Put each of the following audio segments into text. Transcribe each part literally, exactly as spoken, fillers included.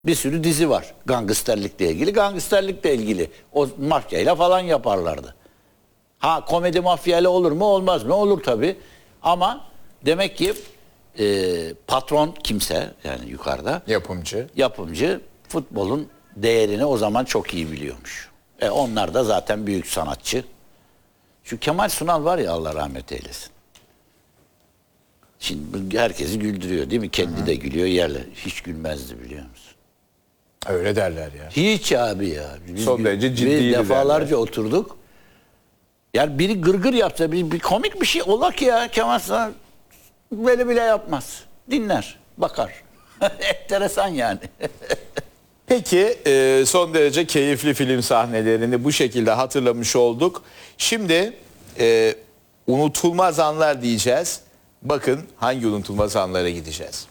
Bir sürü dizi var. Gangsterlikle ilgili, gangsterlikle ilgili. O mafyayla falan yaparlardı. Ha komedi mafyayla olur mu? Olmaz mı? Olur tabii. Ama demek ki e, patron kimse yani yukarıda. Yapımcı. Yapımcı futbolun değerini o zaman çok iyi biliyormuş. E onlar da zaten büyük sanatçı. Şu Kemal Sunal var ya Allah rahmet eylesin. Şimdi herkesi güldürüyor değil mi? Kendi Hı-hı. de gülüyor yerle. Hiç gülmezdi biliyor musun? Öyle derler ya. Hiç abi ya. Biz Son derece ciddiydi biz defalarca derler. oturduk. Yani biri gırgır yapsa, bir, bir komik bir şey ola ki ya Kemal Sunal böyle bile yapmaz. Dinler, bakar. Enteresan yani. Peki e, son derece keyifli film sahnelerini bu şekilde hatırlamış olduk. Şimdi e, unutulmaz anlar diyeceğiz. Bakın hangi unutulmaz anlara gideceğiz.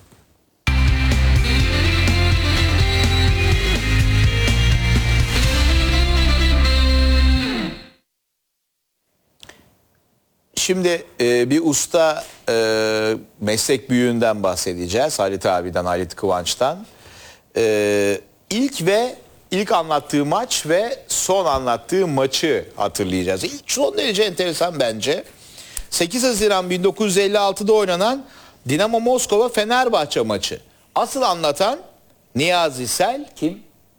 Şimdi e, bir usta e, meslek büyüğünden bahsedeceğiz. Halit abiden, Halit Kıvanç'tan. E, ilk ve ilk anlattığı maç ve son anlattığı maçı hatırlayacağız. İlk son derece enteresan bence. sekiz Haziran bin dokuz yüz elli altıda oynanan Dinamo Moskova Fenerbahçe maçı. Asıl anlatan Niyazi Sel. Kim?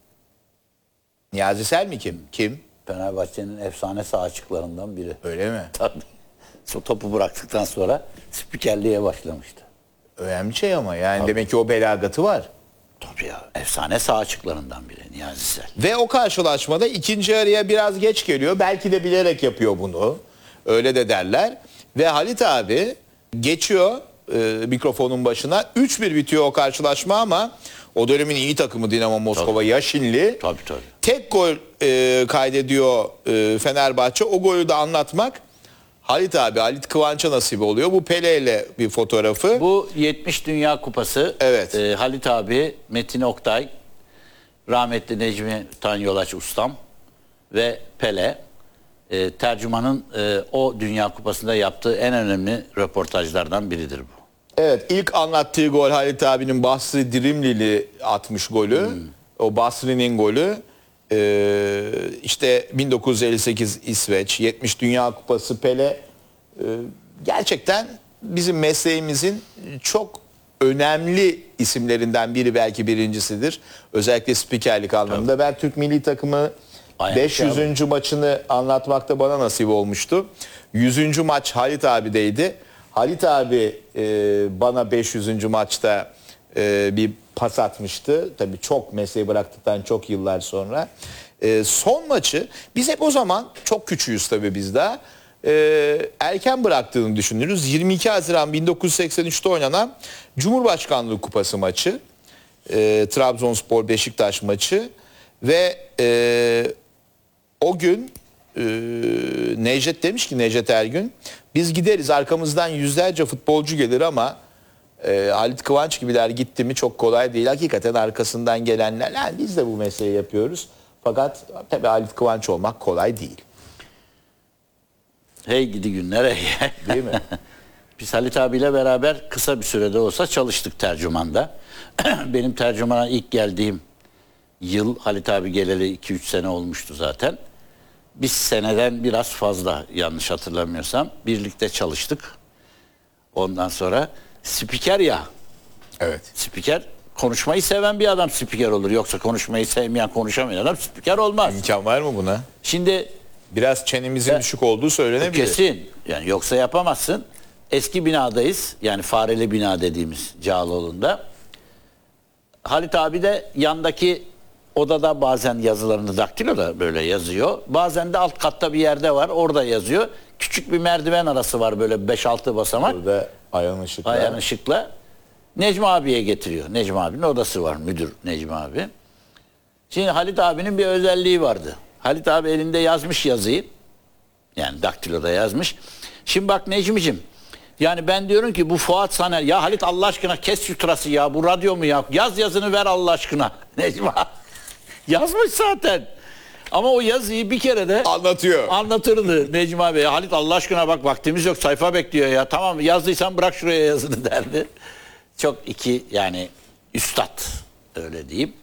Niyazi Sel mi kim? Kim? Fenerbahçe'nin efsane sağ açıklarından biri. Öyle mi? Tabii. So, topu bıraktıktan sonra spikerliğe başlamıştı. Önemli şey ama yani Tabii. demek ki o belagatı var. Tabii ya. Efsane sağ açıklarından biri Niyazi Sel. Ve o karşılaşmada ikinci araya biraz geç geliyor. Belki de bilerek yapıyor bunu. Öyle de derler. Ve Halit abi geçiyor e, mikrofonun başına. üç bir bitiyor o karşılaşma ama o dönemin iyi takımı Dinamo Moskova Tabii. Yaşinli. Tabii tabii. Tek gol e, kaydediyor e, Fenerbahçe. O golü de anlatmak Halit abi, Halit Kıvanç'a nasip oluyor. Bu Pele ile bir fotoğrafı. Bu yetmiş Dünya Kupası. Evet. E, Halit abi, Metin Oktay, rahmetli Necmi Tanyolaç ustam ve Pele. E, tercümanın e, o Dünya Kupası'nda yaptığı en önemli röportajlardan biridir bu. Evet, ilk anlattığı gol Halit abinin Basri Dirimlili atmış golü. Hmm. O Basri'nin golü. Ee, işte bin dokuz yüz elli sekiz İsveç, yetmiş Dünya Kupası Pele. Ee, gerçekten bizim mesleğimizin çok önemli isimlerinden biri, belki birincisidir. Özellikle spikerlik anlamında. Tabii. Ben Türk milli takımı beş yüzüncü maçını anlatmakta bana nasip olmuştu. yüzüncü maç Halit abideydi. Halit abi e, bana beş yüzüncü maçta e, bir pas atmıştı. Tabii çok mesleği bıraktıktan çok yıllar sonra. E, son maçı biz hep o zaman çok küçüğüz tabii biz daha. E, erken bıraktığını düşünürüz. yirmi iki Haziran bin dokuz yüz seksen üçte oynanan Cumhurbaşkanlığı Kupası maçı. E, Trabzonspor Beşiktaş maçı ve e, o gün e, Necdet demiş ki, Necdet Ergün, biz gideriz arkamızdan yüzlerce futbolcu gelir ama e, Halit Kıvanç gibiler gitti mi çok kolay değil. Hakikaten arkasından gelenler, yani biz de bu mesleği yapıyoruz. Fakat tabii Halit Kıvanç olmak kolay değil. Hey gidi günler hey. Değil mi? Biz Halit abiyle beraber kısa bir sürede olsa çalıştık tercümanda. Benim tercümana ilk geldiğim yıl Halit abi geleli iki üç sene olmuştu zaten. Biz seneden biraz fazla, yanlış hatırlamıyorsam, birlikte çalıştık. Ondan sonra spiker ya. Evet. Spiker konuşmayı seven bir adam spiker olur. Yoksa konuşmayı sevmeyen, konuşamayan adam spiker olmaz. İmkan var mı buna? Şimdi biraz çenemizin düşük olduğu söylenebilir. kesin. Yani yoksa yapamazsın. Eski binadayız. Yani Fareli bina dediğimiz Cağaloğlu'nda. Halit abi de yandaki odada bazen yazılarını daktiloda böyle yazıyor. Bazen de alt katta bir yerde var. Orada yazıyor. Küçük bir merdiven arası var böyle beş altı basamak. Burada ayağın ışıkla. Ayağın ışıkla. Necmi abiye getiriyor. Necmi abinin odası var. Müdür Necmi abi. Şimdi Halit abinin bir özelliği vardı. Halit abi elinde yazmış yazıyı. Yani daktiloda yazmış. Şimdi bak Necmi'cim. Yani ben diyorum ki bu Fuat Saner, ya Halit Allah aşkına kes şu tırası ya, bu radyo mu ya? Yaz yazını ver Allah aşkına. Necmi abi yazmış zaten. Ama o yazıyı bir kere de anlatıyor. Anlatırdı Necmi abi. Halit Allah aşkına bak vaktimiz yok, sayfa bekliyor ya. Tamam yazdıysan bırak şuraya yazını derdi. Çok iki yani üstad, öyle diyeyim.